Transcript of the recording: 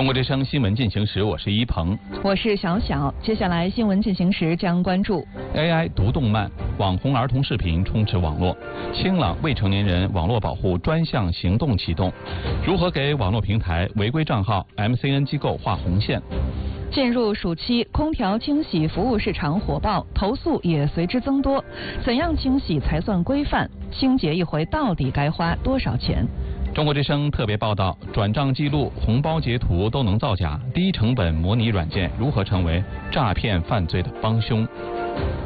中国之声新闻进行时，我是一鹏， 我是小小。接下来新闻进行时将关注 AI 读动漫、网红儿童视频充斥网络，清朗未成年人网络保护专项行动启动，如何给网络平台违规账号、MCN 机构画红线？ 进入暑期，空调清洗服务市场火爆，投诉也随之增多。怎样清洗才算规范？清洁一回到底该花多少钱？ 中国之声特别报道：转账记录、红包截图都能造假，低成本模拟软件如何成为诈骗犯罪的帮凶？